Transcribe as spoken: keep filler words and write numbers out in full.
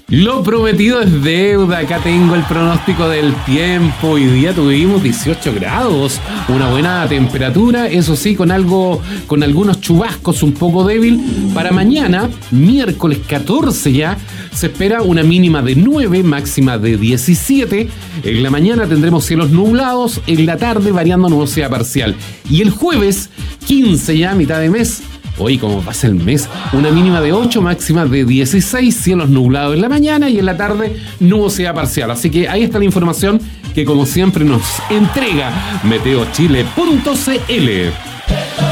Lo prometido es deuda. Acá tengo el pronóstico del tiempo. Hoy día tuvimos dieciocho grados, una buena temperatura, eso sí, con algo, con algunos chubascos un poco débil. Para mañana, miércoles catorce ya, se espera una mínima de nueve, máxima de diecisiete. En la mañana tendremos cielos nublados, en la tarde variando nubosidad parcial. Y el jueves quince ya, mitad de mes. Hoy, como pasa el mes, una mínima de ocho, máxima de dieciséis, cielos nublados en la mañana y en la tarde nubosidad parcial. Así que ahí está la información que como siempre nos entrega Meteo Chile punto c l.